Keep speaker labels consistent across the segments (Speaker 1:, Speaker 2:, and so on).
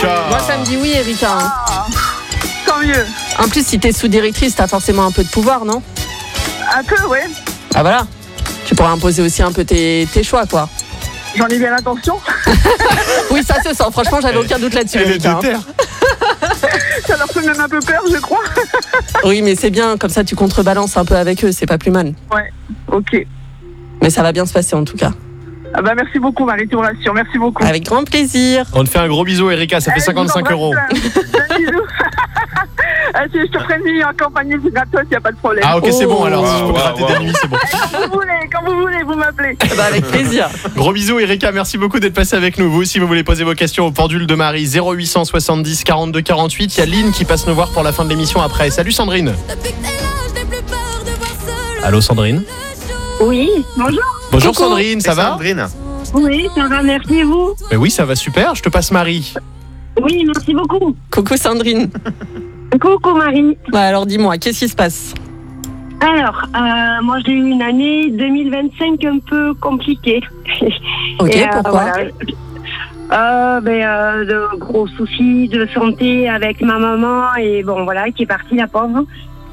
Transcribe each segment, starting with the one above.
Speaker 1: Erika.
Speaker 2: Moi, ça me dit oui, Erika. Hein.
Speaker 3: Tant mieux.
Speaker 2: En plus, si t'es sous-directrice, t'as forcément un peu de pouvoir, non?
Speaker 3: Un peu, ouais.
Speaker 2: Ah voilà. Tu pourras imposer aussi un peu tes choix, quoi.
Speaker 3: J'en ai bien l'intention.
Speaker 2: Oui, ça se sent. Franchement, j'avais aucun doute là-dessus,
Speaker 1: Elle est
Speaker 2: Erika.
Speaker 1: déterre.
Speaker 3: Ça leur fait même un peu peur, je crois.
Speaker 2: Oui, mais c'est bien. Comme ça, tu contrebalances un peu avec eux. C'est pas plus mal.
Speaker 3: Ouais, ok.
Speaker 2: Mais ça va bien se passer, en tout cas.
Speaker 3: Ah bah merci beaucoup, Marie, tu me rassures. Merci beaucoup.
Speaker 2: Avec grand plaisir.
Speaker 1: On te fait un gros bisou, Erika, ça fait 55 euros.
Speaker 3: Un bisou. Je te préviens, en campagne du gratos, il n'y a pas de problème.
Speaker 1: Ah ok, c'est bon alors, si je peux
Speaker 4: Wow,
Speaker 1: gratter
Speaker 4: wow,
Speaker 1: des
Speaker 4: wow.
Speaker 1: nuits, c'est bon.
Speaker 3: Quand vous voulez, vous m'appelez.
Speaker 2: Bah, avec plaisir.
Speaker 1: Gros bisous Erika, merci beaucoup d'être passé avec nous. Vous aussi, vous voulez poser vos questions au pendule de Marie, 0870 42 48. Il y a Lynn qui passe nous voir pour la fin de l'émission après. Salut Sandrine. Allô Sandrine.
Speaker 5: Oui, bonjour.
Speaker 1: Bonjour
Speaker 2: Coucou.
Speaker 1: Sandrine, ça va?
Speaker 4: Sandrine.
Speaker 5: Oui, ça va, merci vous.
Speaker 1: Mais oui, ça va super, je te passe Marie.
Speaker 5: Oui, merci beaucoup.
Speaker 2: Coucou Sandrine.
Speaker 5: Coucou Marie.
Speaker 2: Bah, alors dis-moi, qu'est-ce qui se passe?
Speaker 5: Alors, moi j'ai eu une année 2025 un peu compliquée.
Speaker 2: Ok,
Speaker 5: Et,
Speaker 2: pourquoi?
Speaker 5: De gros soucis de santé avec ma maman et bon voilà, qui est partie la pauvre.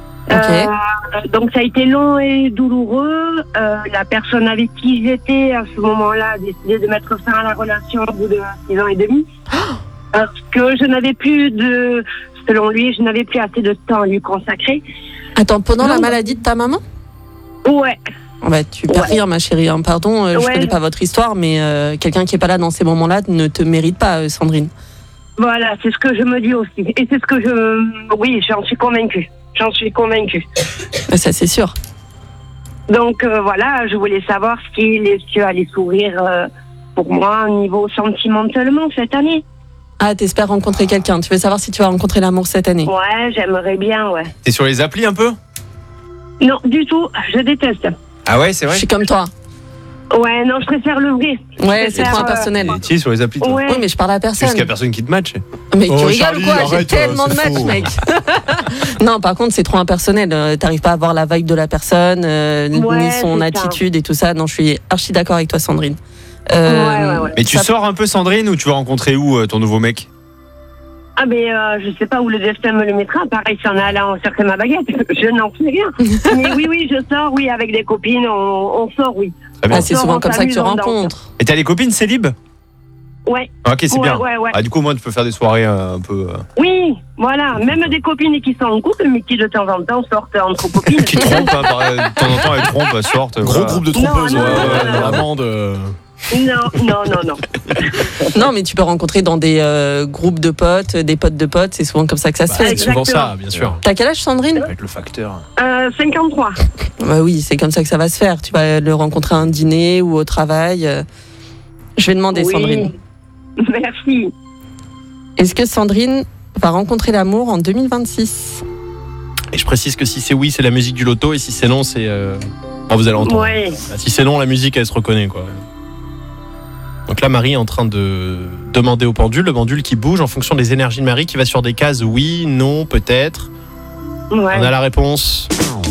Speaker 5: Donc ça a été long et douloureux. La personne avec qui j'étais à ce moment-là a décidé de mettre fin à la relation au bout de 6 ans et demi. Parce que je n'avais plus selon lui, je n'avais plus assez de temps à lui consacrer.
Speaker 2: Attends, pendant la
Speaker 5: Non.
Speaker 2: maladie de ta maman?
Speaker 5: Ouais.
Speaker 2: Bah, tu peux rire, ma chérie. Hein. Pardon, je
Speaker 5: Ouais.
Speaker 2: connais pas votre histoire, mais quelqu'un qui est pas là dans ces moments-là ne te mérite pas, Sandrine.
Speaker 5: Voilà, c'est ce que je me dis aussi. Et c'est ce que oui, j'en suis convaincue.
Speaker 2: Ça, c'est sûr.
Speaker 5: Donc voilà, je voulais savoir si tu allais s'ouvrir pour moi au niveau sentimentalement cette année.
Speaker 2: Ah, t'espères rencontrer quelqu'un. Tu veux savoir si tu vas rencontrer l'amour cette année?
Speaker 5: Ouais, j'aimerais bien, ouais.
Speaker 4: T'es sur les applis un peu?
Speaker 5: Non, du tout, je déteste.
Speaker 4: Ah ouais, c'est
Speaker 2: Je
Speaker 4: vrai?
Speaker 2: suis comme toi.
Speaker 5: Ouais, non, je préfère le vrai.
Speaker 2: Ouais,
Speaker 5: Je
Speaker 2: c'est
Speaker 5: préfère,
Speaker 2: trop impersonnel.
Speaker 4: Tu es sur les applis toi?
Speaker 5: Ouais.
Speaker 2: Oui, mais je parle à
Speaker 4: Parce
Speaker 2: personne.
Speaker 4: qu'il y a personne qui te matche.
Speaker 2: Mais tu
Speaker 1: Oh,
Speaker 2: rigoles
Speaker 1: Charlie,
Speaker 2: ou quoi? J'ai
Speaker 1: arrête,
Speaker 2: tellement de
Speaker 1: c'est
Speaker 2: matchs,
Speaker 1: faux.
Speaker 2: mec. Non, par contre, c'est trop impersonnel. T'arrives pas à voir la vibe de la personne, ni son
Speaker 5: c'est
Speaker 2: attitude et tout ça. Non, je suis archi d'accord avec toi, Sandrine.
Speaker 5: Ouais.
Speaker 4: Mais tu
Speaker 2: Ça-
Speaker 4: sors un peu Sandrine ou tu vas rencontrer où ton nouveau mec?
Speaker 5: Ah, mais je sais pas où le destin me le mettra. Pareil, si en allant chercher ma baguette, je n'en sais rien. Mais oui, je sors, oui, avec des copines, on sort, oui.
Speaker 4: Très bien.
Speaker 2: Ah, c'est
Speaker 5: On
Speaker 2: souvent comme ça que tu
Speaker 5: s'amuse, on danse.
Speaker 2: rencontres.
Speaker 4: Et t'as les copines célib?
Speaker 5: Ouais.
Speaker 4: Ok, c'est
Speaker 5: Ouais,
Speaker 4: bien.
Speaker 5: ouais.
Speaker 4: Ah, du coup, moi, tu peux faire des soirées un peu.
Speaker 5: Oui, voilà. Même des copines qui sont en couple, mais qui de temps en temps sortent entre copines.
Speaker 4: Qui trompent, hein, de temps en temps, elles trompent, elles sortent.
Speaker 1: Gros
Speaker 4: voilà.
Speaker 1: groupe de trompeuses,
Speaker 5: Non, non,
Speaker 1: ouais,
Speaker 5: non, non.
Speaker 1: l'amende.
Speaker 5: Non.
Speaker 2: Non, mais tu peux rencontrer dans des groupes de potes, des potes de potes. C'est souvent comme ça que ça se fait.
Speaker 1: C'est souvent
Speaker 5: Exactement.
Speaker 1: ça, bien sûr.
Speaker 2: T'as quel âge, Sandrine?
Speaker 4: Avec le facteur.
Speaker 5: 53.
Speaker 2: Bah oui, c'est comme ça que ça va se faire. Tu vas le rencontrer à un dîner ou au travail. Je vais demander,
Speaker 5: Oui.
Speaker 2: Sandrine.
Speaker 5: Merci.
Speaker 2: Est-ce que Sandrine va rencontrer l'amour en 2026?
Speaker 1: Et je précise que si c'est oui, c'est la musique du loto, et si c'est non, c'est. Oh, vous allez entendre.
Speaker 5: Ouais.
Speaker 1: Si c'est non, la musique, elle se reconnaît, quoi. Donc là, Marie est en train de demander au pendule, le pendule qui bouge en fonction des énergies de Marie, qui va sur des cases oui, non, peut-être.
Speaker 5: Ouais.
Speaker 1: On a la réponse.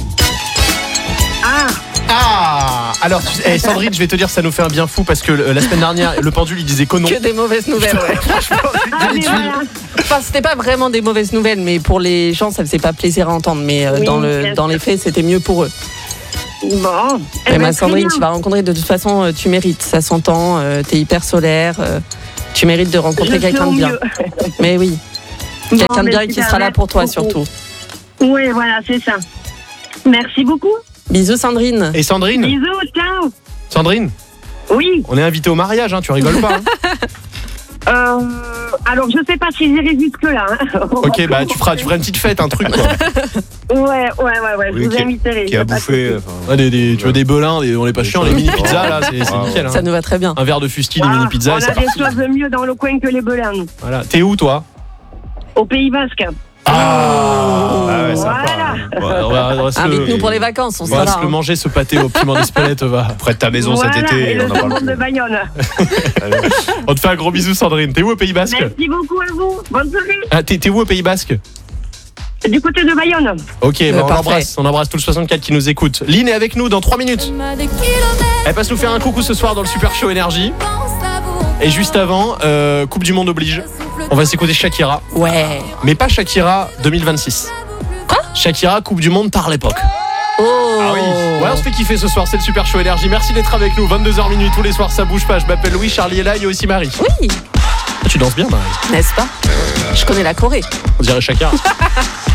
Speaker 1: Ah alors, Sandrine, je vais te dire, ça nous fait un bien fou parce que la semaine dernière, le pendule, il disait que non.
Speaker 2: Que des mauvaises nouvelles, ouais.
Speaker 5: Ah, mais voilà.
Speaker 2: Enfin, c'était pas vraiment des mauvaises nouvelles, mais pour les gens, ça faisait pas plaisir à entendre. Mais
Speaker 5: Oui,
Speaker 2: dans
Speaker 5: bien
Speaker 2: les
Speaker 5: sûr.
Speaker 2: faits, c'était mieux pour eux.
Speaker 5: Bon.
Speaker 2: Et ma
Speaker 5: très
Speaker 2: Sandrine,
Speaker 5: bien.
Speaker 2: tu vas rencontrer de toute façon, tu mérites. Ça s'entend, t'es hyper solaire. Tu mérites de rencontrer
Speaker 5: Je
Speaker 2: quelqu'un
Speaker 5: fais
Speaker 2: de
Speaker 5: au
Speaker 2: bien.
Speaker 5: mieux.
Speaker 2: Mais oui,
Speaker 5: Bon,
Speaker 2: quelqu'un de bien qui
Speaker 5: super,
Speaker 2: sera là pour toi
Speaker 5: merci beaucoup.
Speaker 2: surtout.
Speaker 5: Oui, voilà, c'est ça. Merci beaucoup.
Speaker 2: Bisous, Sandrine.
Speaker 1: Et Sandrine,
Speaker 5: Bisous, ciao.
Speaker 1: Sandrine,
Speaker 5: Oui.
Speaker 1: on est invité au mariage, hein, tu rigoles pas. Hein.
Speaker 5: Alors, je sais pas si j'irai jusque-là. Hein.
Speaker 1: Ok, bah tu feras une petite fête, un truc, quoi.
Speaker 5: Ouais.
Speaker 4: Oui,
Speaker 5: Je vous inviterai.
Speaker 4: Qui a
Speaker 5: Pas de
Speaker 4: bouffé.
Speaker 5: souci.
Speaker 1: Ah, tu veux des belins, on est pas chiants, les mini pizzas là, c'est nickel. Hein.
Speaker 2: Ça nous va très bien.
Speaker 1: Un verre de fusti, des
Speaker 5: Ah,
Speaker 1: mini pizzas,
Speaker 5: on
Speaker 1: et
Speaker 5: a
Speaker 1: c'est
Speaker 5: des
Speaker 1: parti.
Speaker 5: choses mieux dans le coin que les belins.
Speaker 1: Voilà. T'es où, toi?
Speaker 5: Au Pays Basque.
Speaker 4: Ah ouais, sympa.
Speaker 5: Voilà.
Speaker 1: On va se
Speaker 2: Invite-nous pour les vacances, on
Speaker 1: on
Speaker 2: sera
Speaker 1: va
Speaker 2: là.
Speaker 1: se le manger, ce pâté au piment d'Espelette, va.
Speaker 4: Près de ta maison
Speaker 5: Voilà,
Speaker 4: cet été,
Speaker 5: et le
Speaker 4: on en parle
Speaker 5: jambon de
Speaker 4: plus.
Speaker 5: Bayonne.
Speaker 4: Allez.
Speaker 1: On te fait un gros bisou, Sandrine. T'es où au Pays Basque?
Speaker 5: Merci beaucoup à vous. Bonne soirée.
Speaker 1: Ah, t'es où au Pays Basque?
Speaker 5: Du côté de Bayonne.
Speaker 1: Ok, bah,
Speaker 2: parfait.
Speaker 1: on embrasse tout le 64 qui nous écoute. Lynn est avec nous dans 3 minutes. Elle passe nous faire un coucou ce soir dans le Super Show Énergie. Et juste avant, Coupe du Monde oblige. On va s'écouter Shakira,
Speaker 2: Ouais.
Speaker 1: mais pas Shakira 2026.
Speaker 2: Quoi ?
Speaker 1: Shakira, Coupe du Monde par l'époque.
Speaker 2: Oh.
Speaker 4: Ah oui.
Speaker 1: Ouais, on se fait kiffer ce soir, c'est le Super Show Énergie. Merci d'être avec nous, 22h minuit tous les soirs, ça bouge pas. Je m'appelle Louis, Charlie est là, il y a aussi Marie.
Speaker 2: Oui,
Speaker 1: Tu danses bien, Marie.
Speaker 2: n'est-ce pas ? Je connais la Corée.
Speaker 1: On dirait Shakira.